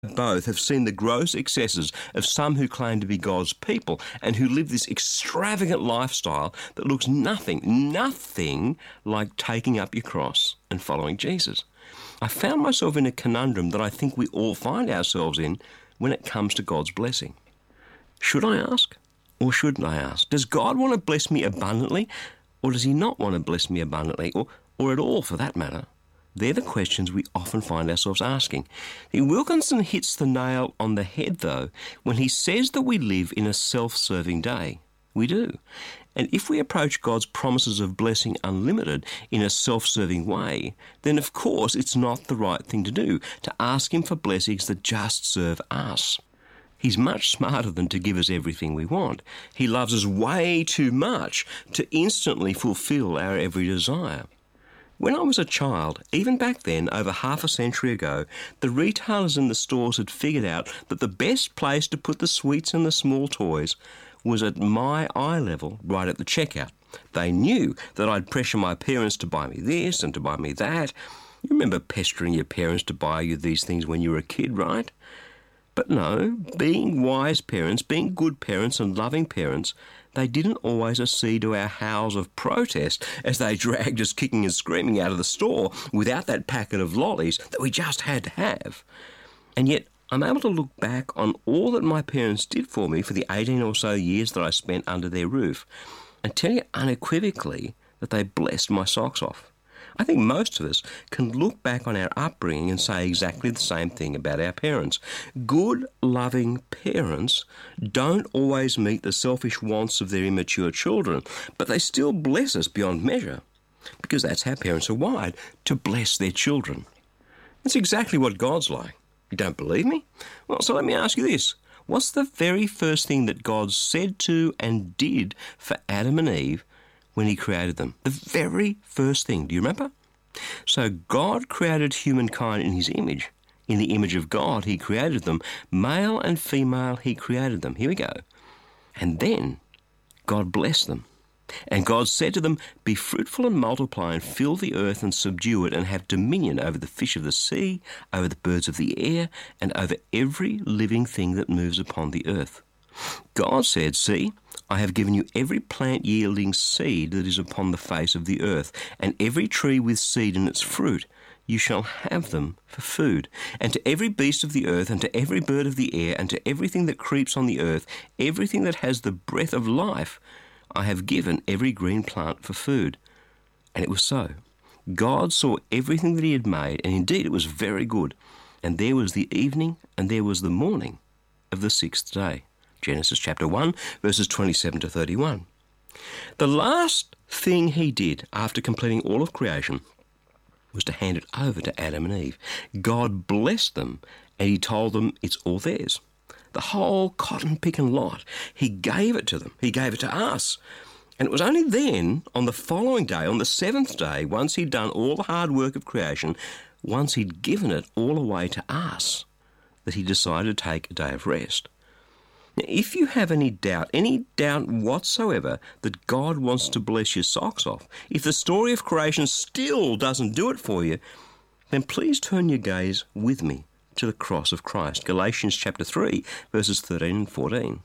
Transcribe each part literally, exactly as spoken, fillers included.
both have seen the gross excesses of some who claim to be God's people and who live this extravagant lifestyle that looks nothing, nothing like taking up your cross and following Jesus. I found myself in a conundrum that I think we all find ourselves in when it comes to God's blessing. Should I ask or shouldn't I ask? Does God want to bless me abundantly, or does he not want to bless me abundantly, or, or at all for that matter? They're the questions we often find ourselves asking. Wilkinson hits the nail on the head, though, when he says that we live in a self-serving day. We do. And if we approach God's promises of blessing unlimited in a self-serving way, then of course it's not the right thing to do, to ask him for blessings that just serve us. He's much smarter than to give us everything we want. He loves us way too much to instantly fulfill our every desire. When I was a child, even back then, over half a century ago, the retailers in the stores had figured out that the best place to put the sweets and the small toys was at my eye level, right at the checkout. They knew that I'd pressure my parents to buy me this and to buy me that. You remember pestering your parents to buy you these things when you were a kid, right? But no, being wise parents, being good parents and loving parents, they didn't always accede to our howls of protest as they dragged us kicking and screaming out of the store without that packet of lollies that we just had to have. And yet, I'm able to look back on all that my parents did for me for the eighteen or so years that I spent under their roof and tell you unequivocally that they blessed my socks off. I think most of us can look back on our upbringing and say exactly the same thing about our parents. Good, loving parents don't always meet the selfish wants of their immature children, but they still bless us beyond measure, because that's how parents are wired, to bless their children. That's exactly what God's like. You don't believe me? Well, so let me ask you this. What's the very first thing that God said to and did for Adam and Eve when he created them? The very first thing. Do you remember? So God created humankind in his image. In the image of God, he created them. Male and female, he created them. Here we go. And then God blessed them. And God said to them, "Be fruitful and multiply and fill the earth and subdue it and have dominion over the fish of the sea, over the birds of the air, and over every living thing that moves upon the earth." God said, "See, I have given you every plant yielding seed that is upon the face of the earth, and every tree with seed in its fruit. You shall have them for food. And to every beast of the earth, and to every bird of the air, and to everything that creeps on the earth, everything that has the breath of life, I have given every green plant for food." And it was so. God saw everything that he had made, and indeed it was very good. And there was the evening, and there was the morning of the sixth day. Genesis chapter one, verses twenty-seven to thirty-one. The last thing he did after completing all of creation was to hand it over to Adam and Eve. God blessed them, and he told them it's all theirs. The whole cotton-picking lot. He gave it to them. He gave it to us. And it was only then, on the following day, on the seventh day, once he'd done all the hard work of creation, once he'd given it all away to us, that he decided to take a day of rest. Now, if you have any doubt, any doubt whatsoever that God wants to bless your socks off, if the story of creation still doesn't do it for you, then please turn your gaze with me to the cross of Christ. Galatians chapter three, verses thirteen and fourteen.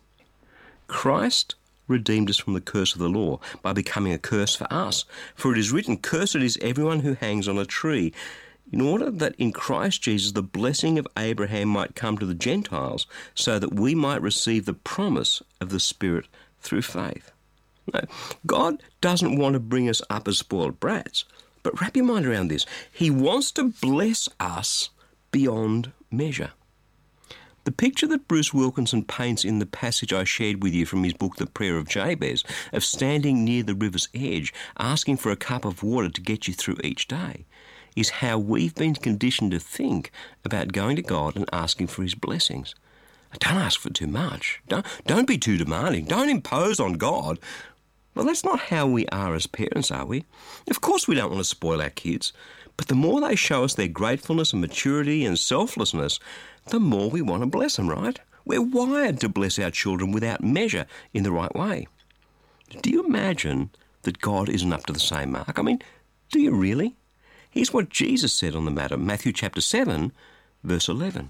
Christ redeemed us from the curse of the law by becoming a curse for us. For it is written, "Cursed is everyone who hangs on a tree," in order that in Christ Jesus the blessing of Abraham might come to the Gentiles, so that we might receive the promise of the Spirit through faith. No, God doesn't want to bring us up as spoiled brats, but wrap your mind around this. He wants to bless us beyond measure. The picture that Bruce Wilkinson paints in the passage I shared with you from his book, The Prayer of Jabez, of standing near the river's edge, asking for a cup of water to get you through each day, is how we've been conditioned to think about going to God and asking for his blessings. Don't ask for too much. Don't, don't be too demanding. Don't impose on God. Well, that's not how we are as parents, are we? Of course we don't want to spoil our kids, but the more they show us their gratefulness and maturity and selflessness, the more we want to bless them, right? We're wired to bless our children without measure in the right way. Do you imagine that God isn't up to the same mark? I mean, do you really? Here's what Jesus said on the matter, Matthew chapter seven, verse eleven.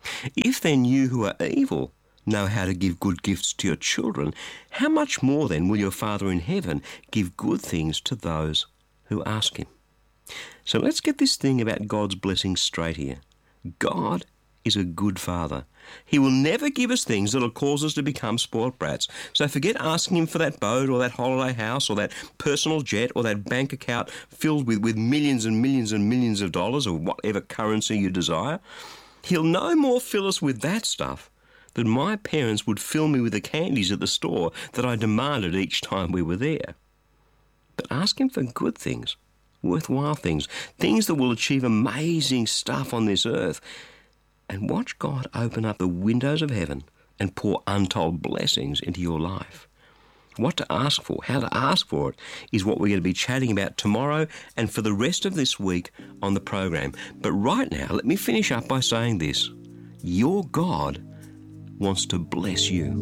If then you who are evil know how to give good gifts to your children, how much more then will your Father in heaven give good things to those who ask him? So let's get this thing about God's blessings straight here. God is a good Father. He will never give us things that will cause us to become spoilt brats. So forget asking him for that boat or that holiday house or that personal jet or that bank account filled with, with millions and millions and millions of dollars or whatever currency you desire. He'll no more fill us with that stuff than my parents would fill me with the candies at the store that I demanded each time we were there. But ask him for good things, worthwhile things, things that will achieve amazing stuff on this earth. And watch God open up the windows of heaven and pour untold blessings into your life. What to ask for, how to ask for it, is what we're going to be chatting about tomorrow and for the rest of this week on the program. But right now, let me finish up by saying this. Your God wants to bless you.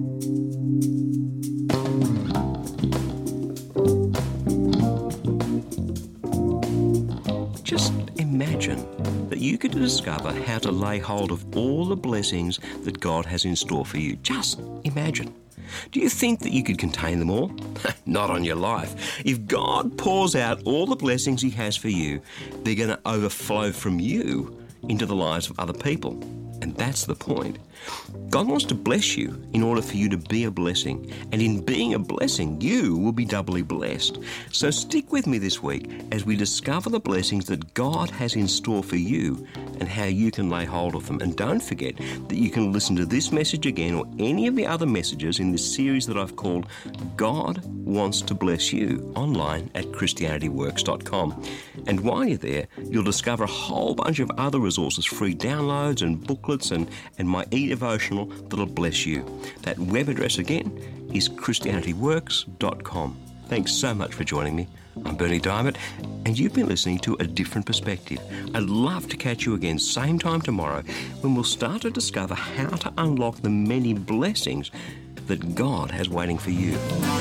Just imagine that you could discover how to lay hold of all the blessings that God has in store for you. Just imagine. Do you think that you could contain them all? Not on your life. If God pours out all the blessings he has for you, they're going to overflow from you into the lives of other people. And that's the point. God wants to bless you in order for you to be a blessing. And in being a blessing, you will be doubly blessed. So stick with me this week as we discover the blessings that God has in store for you and how you can lay hold of them. And don't forget that you can listen to this message again or any of the other messages in this series that I've called God Wants to Bless You online at Christianity Works dot com. And while you're there, you'll discover a whole bunch of other resources, free downloads and booklets and, and my e-devotional that'll bless you. That web address again is Christianity Works dot com. Thanks so much for joining me. I'm Berni Dymet, and you've been listening to A Different Perspective. I'd love to catch you again same time tomorrow when we'll start to discover how to unlock the many blessings that God has waiting for you.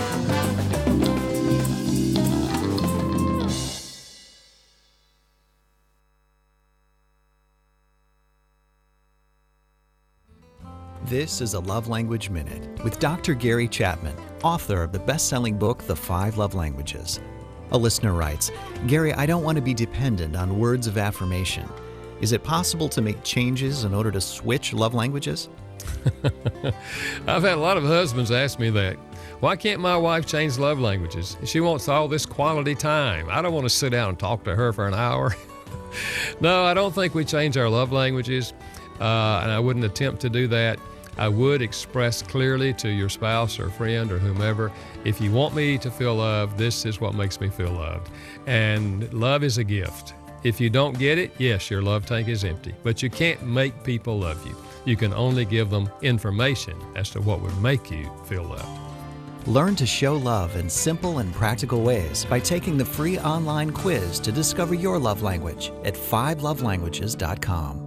This is a Love Language Minute with Doctor Gary Chapman, author of the best-selling book, The Five Love Languages. A listener writes, Gary, I don't want to be dependent on words of affirmation. Is it possible to make changes in order to switch love languages? I've had a lot of husbands ask me that. Why can't my wife change love languages? She wants all this quality time. I don't want to sit down and talk to her for an hour. No, I don't think we change our love languages, uh, and I wouldn't attempt to do that. I would express clearly to your spouse or friend or whomever, if you want me to feel loved, this is what makes me feel loved. And love is a gift. If you don't get it, yes, your love tank is empty. But you can't make people love you. You can only give them information as to what would make you feel loved. Learn to show love in simple and practical ways by taking the free online quiz to discover your love language at five love languages dot com.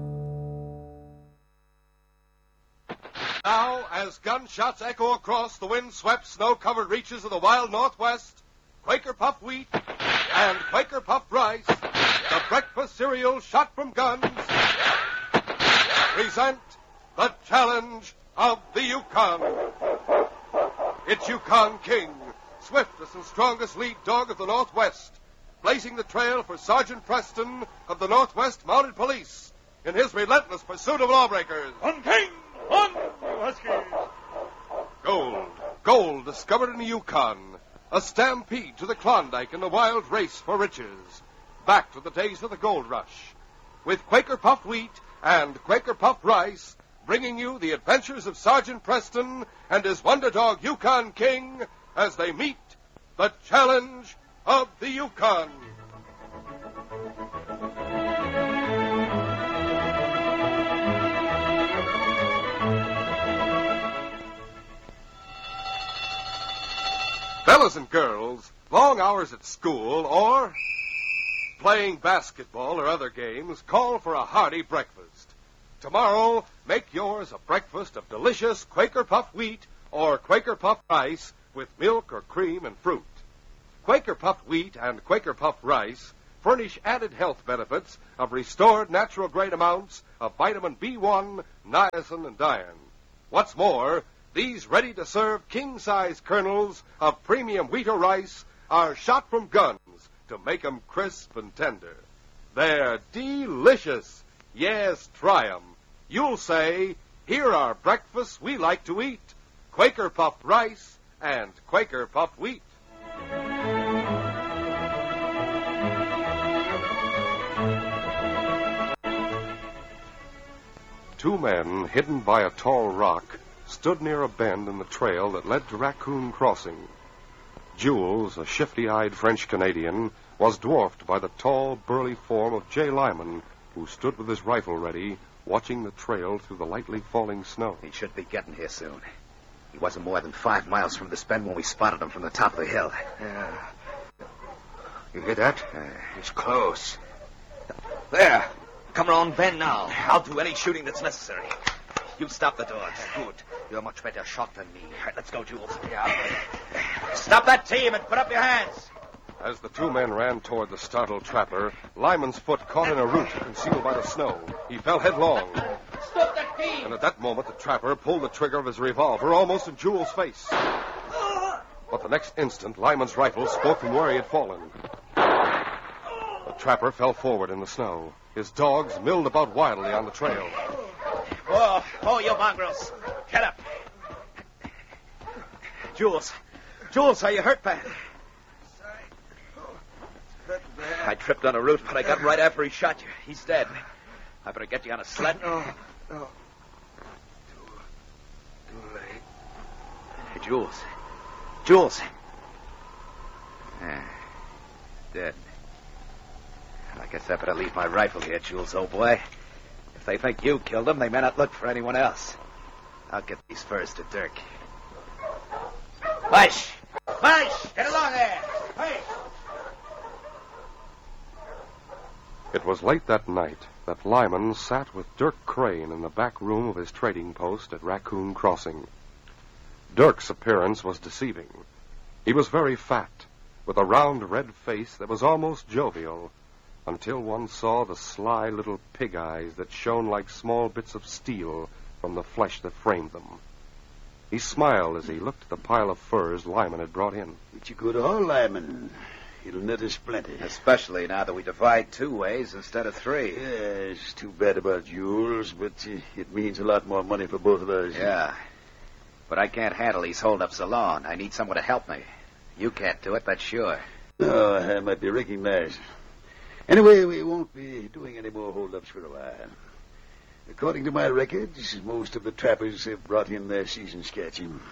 Now, as gunshots echo across the wind-swept, snow-covered reaches of the wild Northwest, Quaker Puffed Wheat and Quaker Puffed Rice, the breakfast cereal shot from guns, present the challenge of the Yukon. It's Yukon King, swiftest and strongest lead dog of the Northwest, blazing the trail for Sergeant Preston of the Northwest Mounted Police in his relentless pursuit of lawbreakers. On King! On, you Huskies! Gold, gold discovered in the Yukon. A stampede to the Klondike in the wild race for riches. Back to the days of the gold rush. With Quaker Puffed Wheat and Quaker Puffed Rice, bringing you the adventures of Sergeant Preston and his wonder dog Yukon King as they meet the challenge of the Yukon. Fellas and girls, long hours at school or playing basketball or other games call for a hearty breakfast. Tomorrow, make yours a breakfast of delicious Quaker Puffed Wheat or Quaker Puffed Rice with milk or cream and fruit. Quaker Puffed Wheat and Quaker Puffed Rice furnish added health benefits of restored natural grade amounts of vitamin B one, niacin, and dian. What's more, these ready-to-serve king-size kernels of premium wheat or rice are shot from guns to make 'em crisp and tender. They're delicious. Yes, try 'em. You'll say, here are breakfasts we like to eat: Quaker puffed rice and Quaker puffed wheat. Two men, hidden by a tall rock, stood near a bend in the trail that led to Raccoon Crossing. Jules, a shifty-eyed French-Canadian, was dwarfed by the tall, burly form of Jay Lyman, who stood with his rifle ready, watching the trail through the lightly falling snow. He should be getting here soon. He wasn't more than five miles from this bend when we spotted him from the top of the hill. Yeah. You hear that? Uh, it's close. There. Come around bend now. I'll do any shooting that's necessary. You stop the doors. Good. You're a much better shot than me. All right, let's go, Jules. Yeah. Stop that team and put up your hands. As the two men ran toward the startled trapper, Lyman's foot caught in a root concealed by the snow. He fell headlong. Stop that team! And at that moment, the trapper pulled the trigger of his revolver almost in Jules' face. But the next instant, Lyman's rifle spoke from where he had fallen. The trapper fell forward in the snow. His dogs milled about wildly on the trail. Whoa, oh, you mongrels. Get up. Jules. Jules, are you hurt bad? I tripped on a root, but I got right after he shot you. He's dead. I better get you on a sled. No, no. Too, too late. Hey, Jules. Jules. Ah, dead. I guess I better leave my rifle here, Jules, old boy. If they think you killed him, they may not look for anyone else. I'll get these furs to Dirk. Mush! Mush! Get along there! Hey! It was late that night that Lyman sat with Dirk Crane in the back room of his trading post at Raccoon Crossing. Dirk's appearance was deceiving. He was very fat, with a round red face that was almost jovial, until one saw the sly little pig eyes that shone like small bits of steel from the flesh that framed them. He smiled as he looked at the pile of furs Lyman had brought in. It's a good haul, Lyman. It'll net us plenty. Especially now that we divide two ways instead of three. Yeah, it's too bad about Jules, but uh, it means a lot more money for both of us. Yeah. But I can't handle these holdups alone. I need someone to help me. You can't do it, that's sure. No, I might be recognized. Anyway, we won't be doing any more holdups for a while. According to my records, most of the trappers have brought in their season's catching.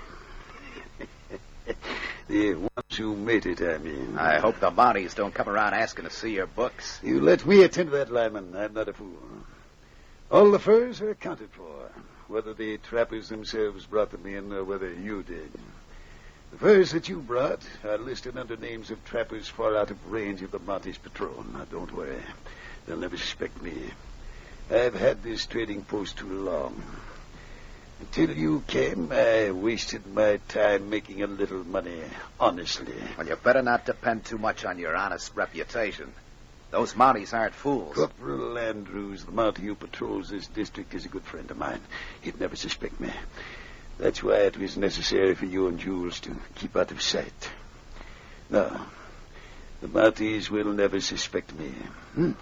The ones who made it, I mean. I hope the Mounties don't come around asking to see your books. You let me attend to that, Lyman. I'm not a fool. All the furs are accounted for, whether the trappers themselves brought them in or whether you did. The furs that you brought are listed under names of trappers far out of range of the Mounties patrol. Now, don't worry. They'll never suspect me. I've had this trading post too long. Until you came, I wasted my time making a little money, honestly. Well, you better not depend too much on your honest reputation. Those Mounties aren't fools. Corporal Andrews, the Mountie who patrols this district, is a good friend of mine. He'd never suspect me. That's why it was necessary for you and Jules to keep out of sight. No, the Mounties will never suspect me. Hmm?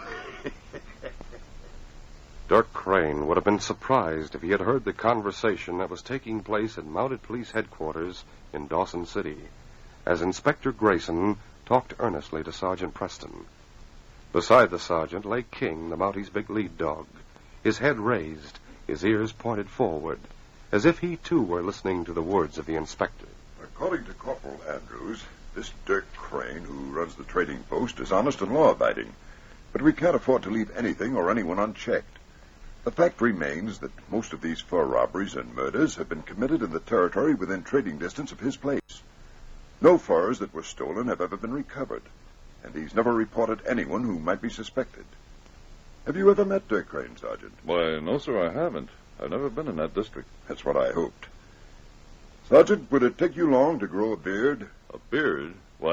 Dirk Crane would have been surprised if he had heard the conversation that was taking place at Mounted Police Headquarters in Dawson City, as Inspector Grayson talked earnestly to Sergeant Preston. Beside the sergeant lay King, the Mountie's big lead dog, his head raised, his ears pointed forward, as if he too were listening to the words of the inspector. According to Corporal Andrews, this Dirk Crane, who runs the trading post, is honest and law-abiding. But we can't afford to leave anything or anyone unchecked. The fact remains that most of these fur robberies and murders have been committed in the territory within trading distance of his place. No furs that were stolen have ever been recovered, and he's never reported anyone who might be suspected. Have you ever met Dirk Crane, Sergeant? Why, no, sir, I haven't. I've never been in that district. That's what I hoped. Sergeant, would it take you long to grow a beard? A beard? Why,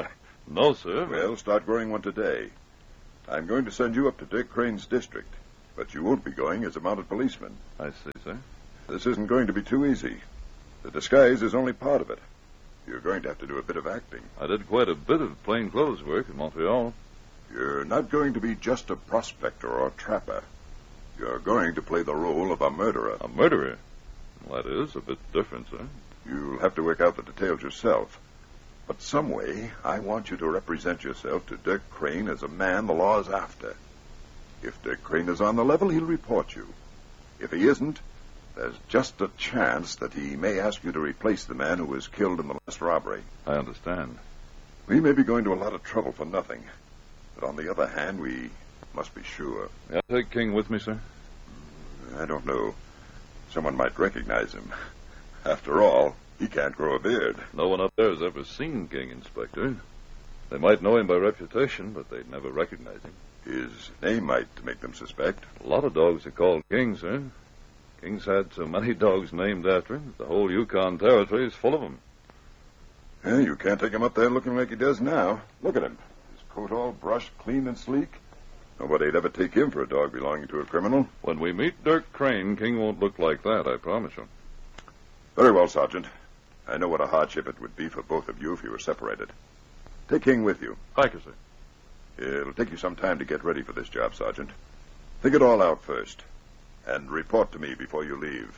No, sir. Well, start growing one today. I'm going to send you up to Dick Crane's district, but you won't be going as a mounted policeman. I see, sir. This isn't going to be too easy. The disguise is only part of it. You're going to have to do a bit of acting. I did quite a bit of plainclothes work in Montreal. You're not going to be just a prospector or a trapper. You're going to play the role of a murderer. A murderer? Well, that is a bit different, sir. You'll have to work out the details yourself. But some way, I want you to represent yourself to Dirk Crane as a man the law is after. If Dirk Crane is on the level, he'll report you. If he isn't, there's just a chance that he may ask you to replace the man who was killed in the last robbery. I understand. We may be going to a lot of trouble for nothing. But on the other hand, we must be sure. May I take King with me, sir? I don't know. Someone might recognize him. After all, he can't grow a beard. No one up there has ever seen King, Inspector. They might know him by reputation, but they'd never recognize him. His name might make them suspect. A lot of dogs are called King, sir. King's had so many dogs named after him that the whole Yukon Territory is full of them. Yeah, you can't take him up there looking like he does now. Look at him. His coat all brushed, clean and sleek. Nobody'd ever take him for a dog belonging to a criminal. When we meet Dirk Crane, King won't look like that, I promise you. Very well, Sergeant. I know what a hardship it would be for both of you if you were separated. Take King with you. Thank you, sir. It'll take you some time to get ready for this job, Sergeant. Think it all out first, and report to me before you leave.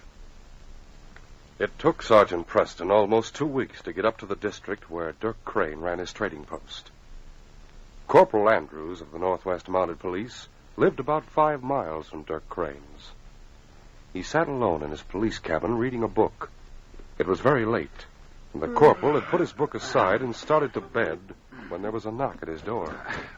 It took Sergeant Preston almost two weeks to get up to the district where Dirk Crane ran his trading post. Corporal Andrews of the Northwest Mounted Police lived about five miles from Dirk Crane's. He sat alone in his police cabin reading a book. It was very late, and the corporal had put his book aside and started to bed when there was a knock at his door.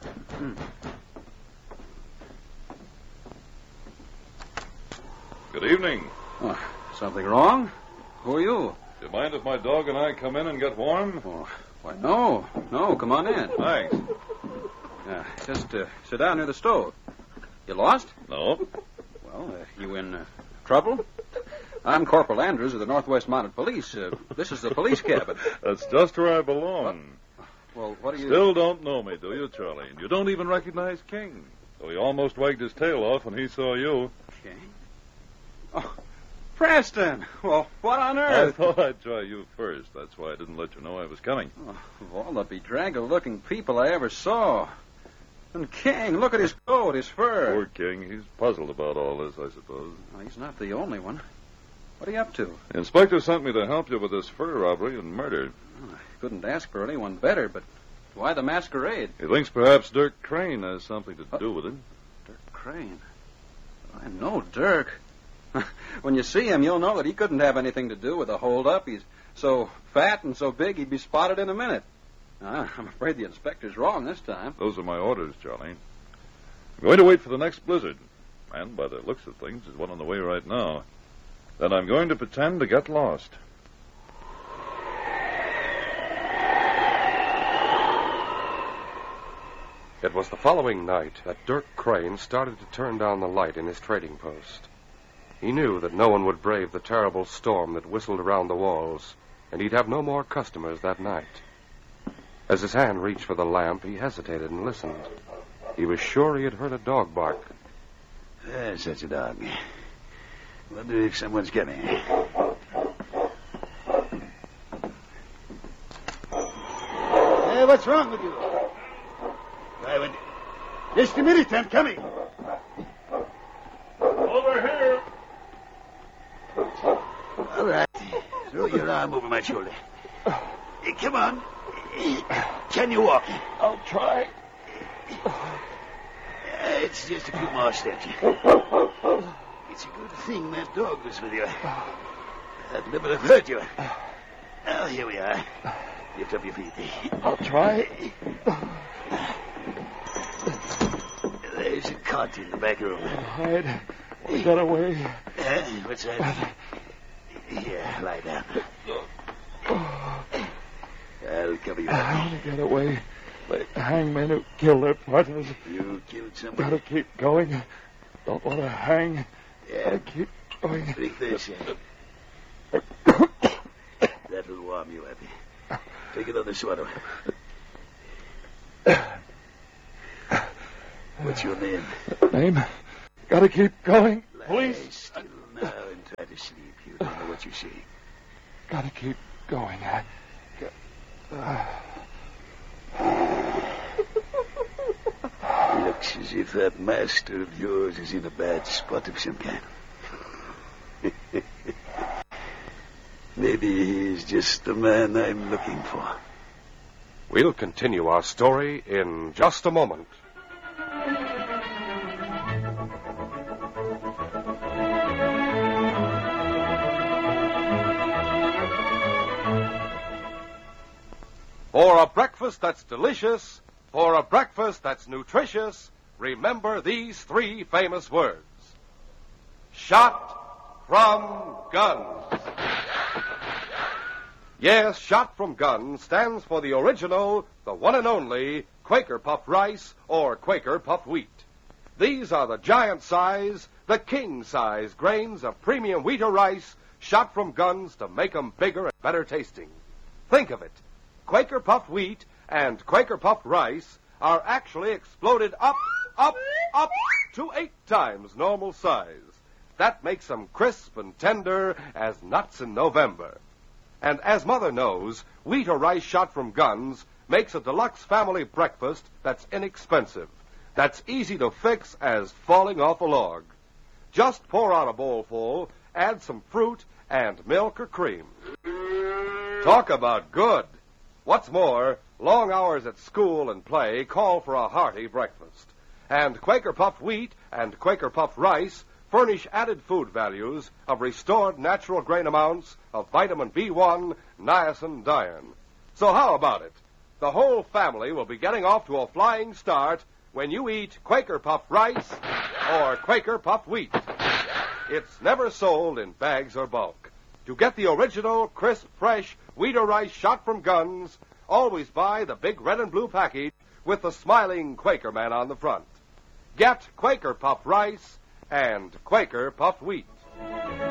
Good evening. Oh, something wrong? Who are you? Do you mind if my dog and I come in and get warm? Oh, why, no. No, come on in. Thanks. Uh, just uh, sit down near the stove. You lost? No. Well, uh, you in uh, trouble? I'm Corporal Andrews of the Northwest Mounted Police. Uh, this is the police cabin. That's just where I belong. Well, what are you... Still don't know me, do you, Charlie? And you don't even recognize King. So he almost wagged his tail off when he saw you. King? Oh, Preston! Well, what on I earth? thought I'd try you first. That's why I didn't let you know I was coming. Oh, of all the bedraggled-looking people I ever saw. And King, look at his coat, his fur. Poor King. He's puzzled about all this, I suppose. Well, he's not the only one. What are you up to? The inspector sent me to help you with this fur robbery and murder. Well, I couldn't ask for anyone better, but why the masquerade? He thinks perhaps Dirk Crane has something to do with it. Dirk Crane? I know Dirk. When you see him, you'll know that he couldn't have anything to do with the holdup. He's so fat and so big he'd be spotted in a minute. Uh, I'm afraid the inspector's wrong this time. Those are my orders, Charlie. I'm going to wait for the next blizzard. And by the looks of things, there's one on the way right now. Then I'm going to pretend to get lost. It was the following night that Dirk Crane started to turn down the light in his trading post. He knew that no one would brave the terrible storm that whistled around the walls, and he'd have no more customers that night. As his hand reached for the lamp, he hesitated and listened. He was sure he had heard a dog bark. There's such a dog. Wonder if someone's coming. Hey, what's wrong with you? I went... Just a minute, I'm coming. Over here. All right. Throw your arm over my shoulder. Hey, come on. Can you walk? I'll try. It's just a few more steps. It's a good thing that dog was with you. I'd never have hurt you. Well, here we are. Lift up your feet. I'll try. There's a cot in the back room. Hide. Get away. Uh, what's that? Here, lie down. I'll cover you. I want to get away. The hangmen who killed their partners. You killed somebody? Gotta keep going. Don't want to hang. Yeah. Gotta keep going. Drink this. That'll warm you up. Take another swallow. What's your name? Name? Gotta keep going. Lie still now and try to sleep. You don't know what you say. Gotta keep going. I... Uh... Looks as if that master of yours is in a bad spot of some kind. Maybe he's just the man I'm looking for. We'll continue our story in just a moment. For a breakfast that's delicious, for a breakfast that's nutritious, remember these three famous words. Shot from guns. Yes, Shot from Guns stands for the original, the one and only, Quaker Puffed Rice or Quaker Puffed Wheat. These are the giant size, the king size grains of premium wheat or rice shot from guns to make 'em bigger and better tasting. Think of it. Quaker Puffed Wheat and Quaker Puffed Rice are actually exploded up, up, up to eight times normal size. That makes them crisp and tender as nuts in November. And as Mother knows, wheat or rice shot from guns makes a deluxe family breakfast that's inexpensive, that's easy to fix as falling off a log. Just pour out a bowl full, add some fruit and milk or cream. Talk about good. What's more, long hours at school and play call for a hearty breakfast. And Quaker Puffed Wheat and Quaker Puffed Rice furnish added food values of restored natural grain amounts of vitamin B one, niacin, diane. So how about it? The whole family will be getting off to a flying start when you eat Quaker Puffed Rice or Quaker Puffed Wheat. It's never sold in bags or bulk. To get the original, crisp, fresh wheat or rice shot from guns, always buy the big red and blue package with the smiling Quaker man on the front. Get Quaker Puffed Rice and Quaker Puffed Wheat.